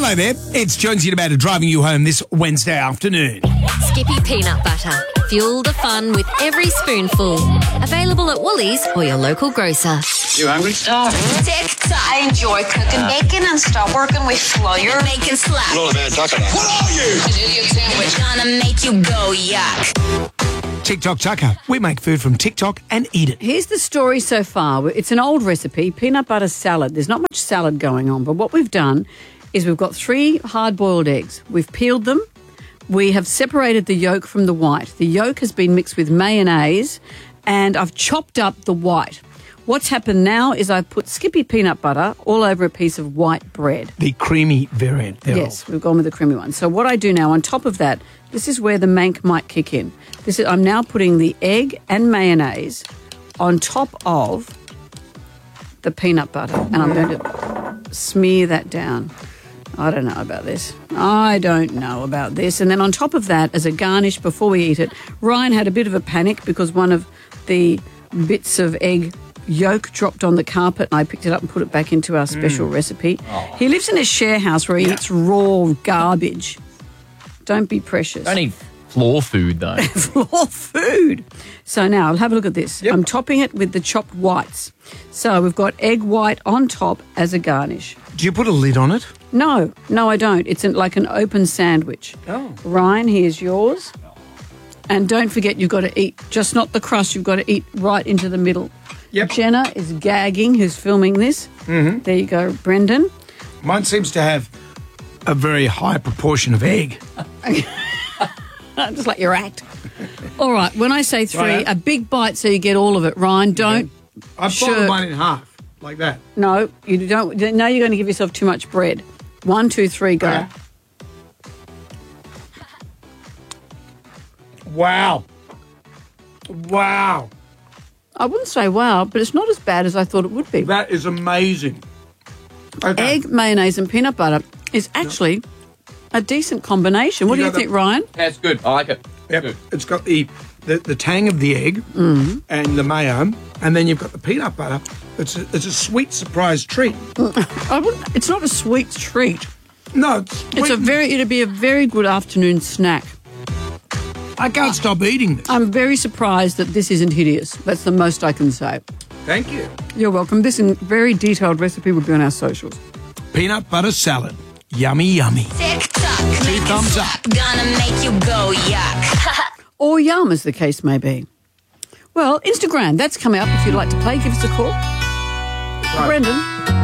Hello there, it's Jonesy and Amanda driving you home this Wednesday afternoon. Skippy peanut butter. Fuel the fun with every spoonful. Available at Woolies or your local grocer. You hungry? TikTok. I enjoy cooking bacon and stop working with flour. Bacon slap. What are you? An idiot sandwich. Gonna make you go yuck. TikTok Tucker. We make food from TikTok and eat it. Here's the story so far. It's an old recipe, peanut butter salad. There's not much salad going on, but what we've done is we've got 3 hard-boiled eggs. We've peeled them. We have separated the yolk from the white. The yolk has been mixed with mayonnaise, and I've chopped up the white. What's happened now is I've put Skippy peanut butter all over a piece of white bread. The creamy variant thereof. Yes, we've gone with the creamy one. So what I do now, on top of that, this is where the mank might kick in. I'm now putting the egg and mayonnaise on top of the peanut butter, and I'm going to smear that down. I don't know about this. And then on top of that, as a garnish before we eat it, Ryan had a bit of a panic because one of the bits of egg yolk dropped on the carpet, and I picked it up and put it back into our special recipe. Oh. He lives in a share house where he eats raw garbage. Don't be precious. Don't eat floor food, though. Floor food. So now, I'll have a look at this. Yep. I'm topping it with the chopped whites. So we've got egg white on top as a garnish. Do you put a lid on it? No, I don't. It's like an open sandwich. Oh. Ryan, here's yours. And don't forget, you've got to eat, just not the crust, you've got to eat right into the middle. Yep. Jenna is gagging, who's filming this. Mm-hmm. There you go, Brendan. Mine seems to have a very high proportion of egg. Just like your act. All right, when I say 3, Right. a big bite so you get all of it. Ryan, don't. I've folded mine in half, like that. No, you don't. Now you're going to give yourself too much bread. 1, 2, 3, go. Okay. Wow. I wouldn't say wow, but it's not as bad as I thought it would be. That is amazing. Okay. Egg, mayonnaise and peanut butter is actually a decent combination. What do you think, Ryan? That's good. I like it. Yep. Good. It's got the tang of the egg and the mayo, and then you've got the peanut butter. It's a sweet surprise treat. It's not a sweet treat. No, it's sweet. It'd be a very good afternoon snack. I can't stop eating this. I'm very surprised that this isn't hideous. That's the most I can say. Thank you. You're welcome. This very detailed recipe will be on our socials. Peanut butter salad. Yummy, yummy. TikTok. 2 thumbs up. Gonna make you go yuck. Or yum, as the case may be. Well, Instagram, that's coming up. If you'd like to play, give us a call. Right. Brendan.